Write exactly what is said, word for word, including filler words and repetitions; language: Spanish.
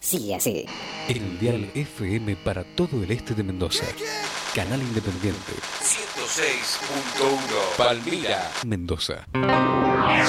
Sigue así. El dial F M para todo el este de Mendoza. Canal Independiente. ciento seis punto uno Palmira, Mendoza.